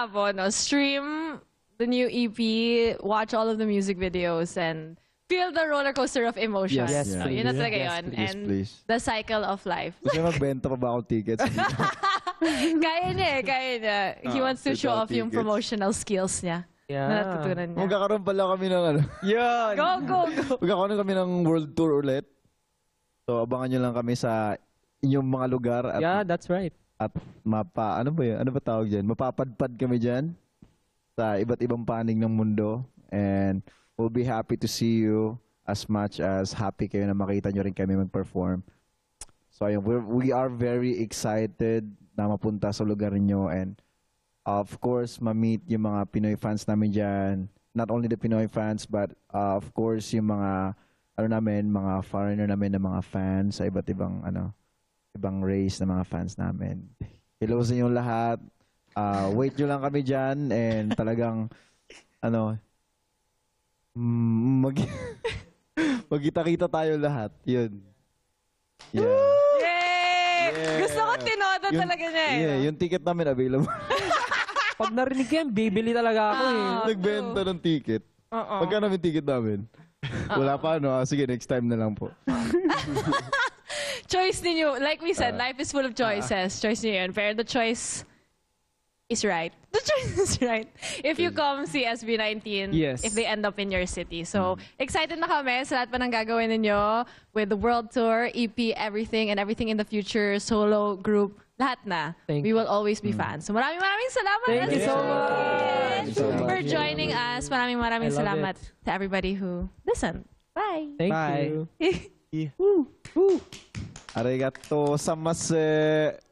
malabo, no? Stream the new EP, watch all of the music videos, and feel the roller coaster of emotions. Yes, no? please. Yun na talaga Yes, yun. please, And please. the cycle of life. Gusto niyo magbenta pa ba akong tickets? Kaya niya. He wants to show off yung tickets. promotional skills niya. Yeah. Na natutunan niya. Magkakaroon pala kami ng ano. Yun. Go! Magkakaroon kami ng world tour ulit. So abangan nyo lang kami sa inyong mga lugar at Yeah, that's right. ano ba yun? Ano ba tawag dyan? Mapapadpad kami dyan sa iba't ibang panig ng mundo. And we'll be happy to see you as much as happy kayo na makita nyo rin kami mag-perform. So ayun, we are very excited na mapunta sa lugar nyo and of course, ma-meet yung mga Pinoy fans namin dyan. Not only the Pinoy fans, but of course, yung mga, mga foreigner namin na mga fans sa iba't ibang, ibang race na mga fans namin. Hello sa inyong lahat. Wait nyo lang kami dyan and talagang, magkita-kita tayo lahat. Yun. Yeah. Yay! Yeah. Gusto ko tinodo talaga niya eh. Yeah, yung ticket namin available. Pag narinig ko yan, bibili talaga ako eh. Nagbenta ng ticket. Magkano yung ticket namin? Wala pa, no? Sige, next time na lang po. Choice ninyo. Like we said, life is full of choices. Choice niyo yun. Pero the choice is right. The choice is right. If you come see SB19, Yes. if they end up in your city. So, excited na kami sa lahat pa ng gagawin ninyo with the world tour, EP, everything, and everything in the future, solo, group, lahat na. Thank We will always be fans. So, maraming salamat. Thank you so much. For joining us. Maraming I love salamat to everybody who listened. Bye. Thank Bye. you. Arigato samase.